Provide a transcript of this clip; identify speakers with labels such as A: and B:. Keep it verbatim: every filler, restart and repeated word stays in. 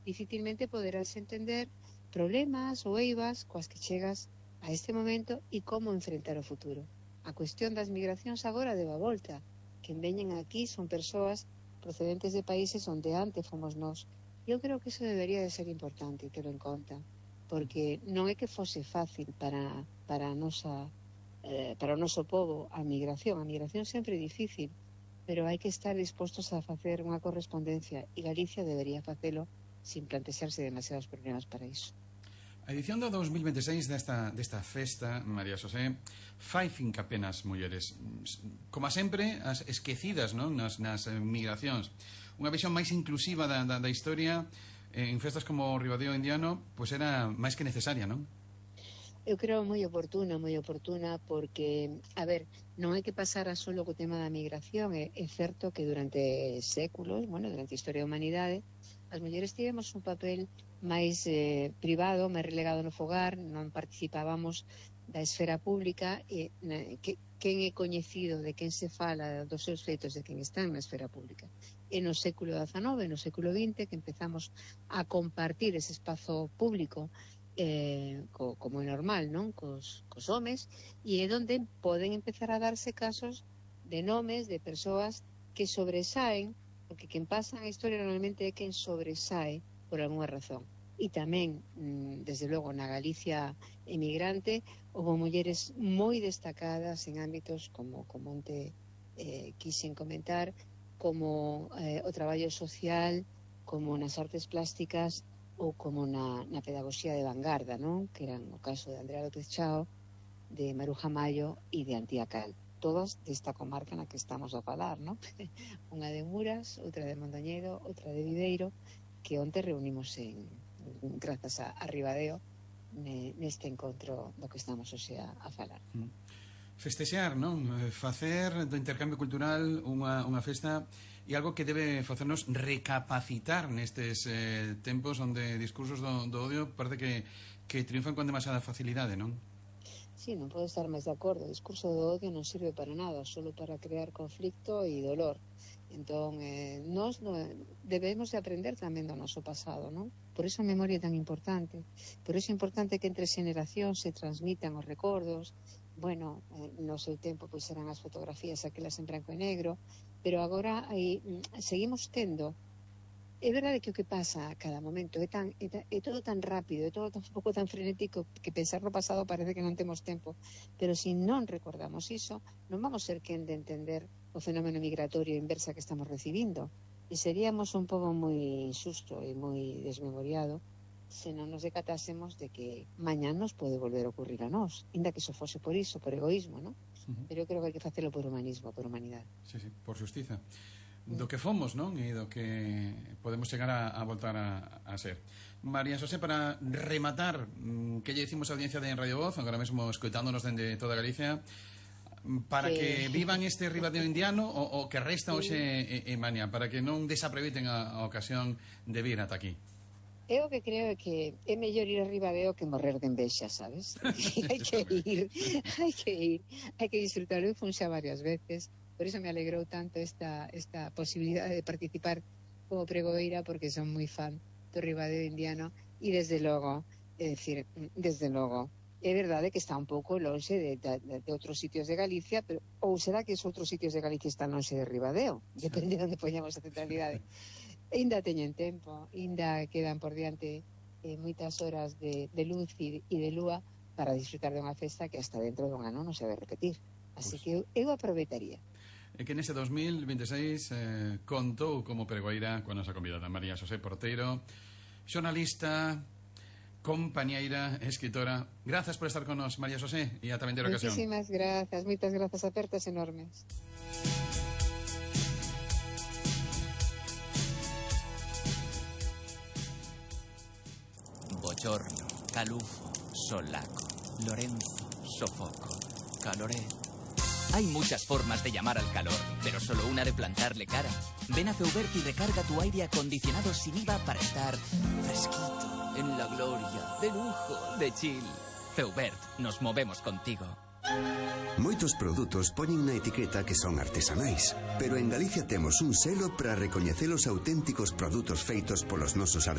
A: difícilmente poderás entender problemas ou eivas coas que chegas a este momento e como enfrentar o futuro. A cuestión das migracións agora deba volta. Quen veñen aquí son persoas procedentes de países onde antes fomos nós. Eu creo que iso debería de ser importante ter en conta, porque non é que fose fácil para, para, a nosa, eh, para o noso povo a migración. A migración sempre é difícil, pero hai que estar dispostos a facer unha correspondencia e Galicia debería facelo sin plantexarse demasiados problemas para iso.
B: A edición do dos mil veintiséis desta, desta festa, María Xosé, fai fincapé nas mulleres, como sempre, as esquecidas, non? nas, nas migracións. Unha visión máis inclusiva da, da, da historia en festas como o Ribadeo Indiano, pois era máis que necesaria, non?
A: Eu creo moi oportuna, moi oportuna, porque, a ver, non hai que pasar a solo co tema da migración. É, é certo que durante séculos, bueno, durante a historia da humanidade, as mulleres tivemos un papel máis eh, privado, máis relegado no fogar, non participábamos da esfera pública, e ne, que, quen é coñecido de quen se fala dos seus feitos de quen está na esfera pública. E no século dezanove, no século vinte, que empezamos a compartir ese espazo público eh, co, como é normal, non? Cos, cos homes, e é onde poden empezar a darse casos de nomes de persoas que sobresaen, porque quen pasa a historia normalmente é quen sobresae por algunha razón. E tamén, desde logo, na Galicia emigrante, houve mulleres moi destacadas en ámbitos como, como onte eh, quixen comentar, como eh, o traballo social, como nas artes plásticas ou como na, na pedagogía de vanguarda, non? Que eran o caso de Andrea López Chao, de Maruja Mayo e de Antía Cal. Todas desta comarca na que estamos a falar, non? Unha de Muras, outra de Mondoñedo, outra de Viveiro, que onte reunimos en, grazas a, a Ribadeo ne, neste encontro do que estamos hoxe a, a falar.
B: Festexar, non? Facer do intercambio cultural unha, unha festa e algo que debe facernos recapacitar nestes eh, tempos onde discursos do, do odio parece que, que triunfan con demasiada facilidade, non?
A: Sí, non podo estar máis de acordo. O discurso do odio non sirve para nada, solo para crear conflicto e dolor. Entón, eh, nós no, debemos de aprender tamén do noso pasado, non? Por iso a memoria é tan importante. Por iso é importante que entre xeneracións se transmitan os recordos. Bueno, eh, no seu tempo pois eran as fotografías aquelas en branco e negro, pero agora aí, seguimos tendo. É verdade que o que pasa a cada momento é, tan, é, é todo tan rápido, é todo tan, un pouco tan frenético que pensar no pasado parece que non temos tempo, pero se non recordamos iso, non vamos ser quen de entender o fenómeno migratorio inversa que estamos recibindo, e seríamos un pobo moi injusto e moi desmemoriado se non nos decatásemos de que mañá nos pode volver a ocurrir a nós, ainda que iso fose por iso, por egoísmo, non? Uh-huh. Pero eu creo que hai que facelo por humanismo, por humanidade.
B: Sí, sí, por xustiza. Do que fomos, non? E do que podemos chegar a, a voltar a, a ser. María Xosé, para rematar, que lle dicimos a audiencia de Radio Voz, agora mesmo escoitándonos dende toda Galicia, para sí. que vivan este Ribadeo Indiano o, o que resta hoxe sí. en Mania, para que non desaproveiten a, a ocasión de vir ata aquí.
A: Eu que creo é que é mellor ir a Ribadeo que morrer de envexa, sabes? hai que ir, hai que ir, hai que disfrutar. Eu fun xa varias veces, por iso me alegrou tanto esta, esta posibilidade de participar como pregoeira, porque son moi fan do Ribadeo Indiano, e desde logo, é dicir, desde logo, é verdade que está un pouco lonxe de, de, de outros sitios de Galicia, pero ou será que os outros sitios de Galicia están lonxe de Ribadeo? Depende de onde poñamos a centralidade. Ainda teñen tempo, ainda quedan por diante eh, moitas horas de, de luz e, e de lúa para disfrutar de unha festa que hasta dentro dun ano non se vai repetir. Así pues, que eu, eu aproveitaría.
B: E que nese dos mil veintiséis eh, contou como pregoeira con a nosa convidada María Xosé Porteiro, xornalista, compañeira, escritora. Grazas por estar con nos, María Xosé, e ata vindeira ocasión.
A: Muchísimas grazas, moitas grazas, apertas enormes.
C: Bochorno, calufo, solaco, Lorenzo, sofoco, caloré. Hay muchas formas de llamar al calor, pero solo una de plantarle cara. Ven a Feubert y recarga tu aire acondicionado sin I V A para estar fresquito, en la gloria, de lujo, de chill. Feubert, nos movemos contigo.
D: Moitos produtos poñen na etiqueta que son artesanais, pero en Galicia temos un selo para recoñecer os auténticos produtos feitos polos nosos artesanos.